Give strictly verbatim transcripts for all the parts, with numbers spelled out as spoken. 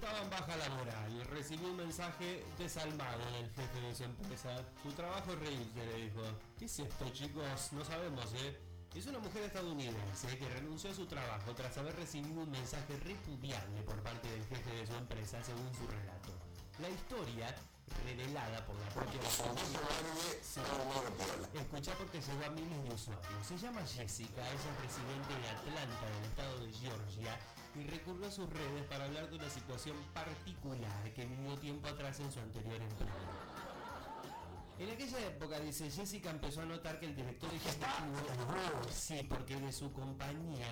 estaba en baja laboral y recibió un mensaje desalmado del jefe de su empresa. Tu trabajo es reírte, le dijo. ¿Qué es esto, chicos? No sabemos, ¿eh? Es una mujer estadounidense que renunció a su trabajo tras haber recibido un mensaje repudiable por parte del jefe de su empresa, según su relato. La historia, revelada por la propia escuchá porque llegó a miles de usuarios. Se llama Jessica, ella es residente de Atlanta, del estado de Georgia, y recurrió a sus redes para hablar de una situación particular que vivió tiempo atrás en su anterior empleo. En aquella época, dice, Jessica empezó a notar que el director ejecutivo, sí, porque de su compañía,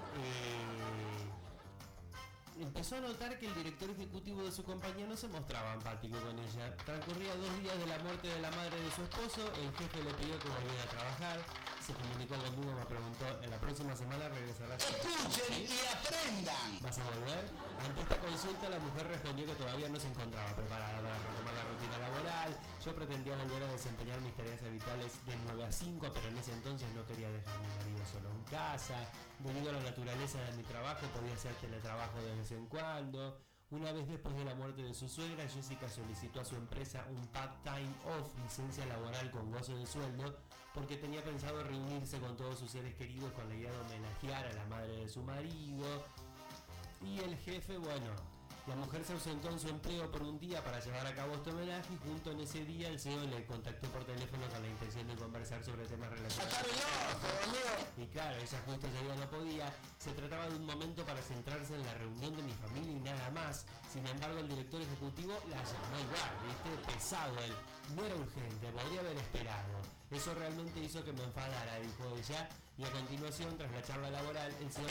eh, empezó a notar que el director ejecutivo de su compañía no se mostraba empático con ella. Transcurría dos días de la muerte de la madre de su esposo, el jefe le pidió que volviera a trabajar, se comunicó conmigo, me preguntó, en la próxima semana regresarás. ¡Escuchen y aprendan! ¿Vas a volver? Ante esta consulta la mujer respondió que todavía no se encontraba preparada para retomar la rutina laboral. Yo pretendía volver a desempeñar mis tareas habituales de nueve a cinco, pero en ese entonces no quería dejar a mi marido solo en casa. Debido a la naturaleza de mi trabajo podía hacer teletrabajo de vez en cuando. Una vez después de la muerte de su suegra, Jessica solicitó a su empresa un part-time off, licencia laboral con goce de sueldo, porque tenía pensado reunirse con todos sus seres queridos con la idea de homenajear a la madre de su marido. Y el jefe, bueno, la mujer se ausentó en su empleo por un día para llevar a cabo este homenaje y junto en ese día el C E O le contactó por teléfono con la intención de conversar sobre temas relacionados. Y claro, ella justo ese día no podía. Se trataba de un momento para centrarse en la reunión de mi familia y nada más. Sin embargo, el director ejecutivo la llamó igual, ¿viste? Pesado él. No era urgente, podría haber esperado. Eso realmente hizo que me enfadara, dijo ella. Y a continuación, tras la charla laboral, el señor...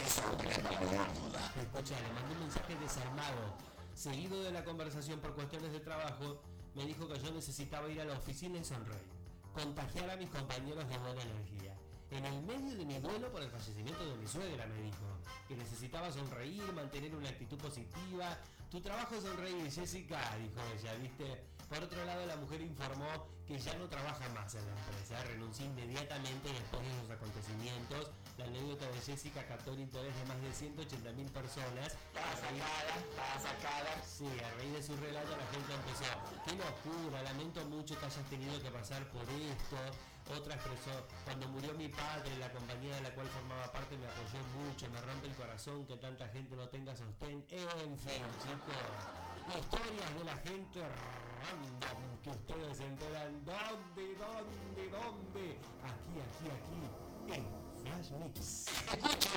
Escucha, le mandé un mensaje desarmado. Seguido de la conversación por cuestiones de trabajo, me dijo que yo necesitaba ir a la oficina y sonreír. Contagiar a mis compañeros de buena energía. En el medio de mi duelo por el fallecimiento de mi suegra, me dijo. Que necesitaba sonreír, mantener una actitud positiva. Tu trabajo es sonreír, Jessica, dijo ella, ¿viste? Por otro lado, la mujer informó que ya no trabaja más en la empresa, renunció inmediatamente después de los acontecimientos. La anécdota de Jessica captó el interés de más de ciento ochenta mil personas. Estaba sacada, estaba sacada. Sí, a raíz de su relato la gente empezó, qué locura, lamento mucho que hayas tenido que pasar por esto. Otra expresó, cuando murió mi padre, la compañía de la cual formaba parte me apoyó mucho, me rompe el corazón que tanta gente no tenga sostén. En fin, chicos, historias de la gente random que ustedes se enteran. ¿Dónde, dónde, dónde? Aquí, aquí, aquí, en Flash Mix.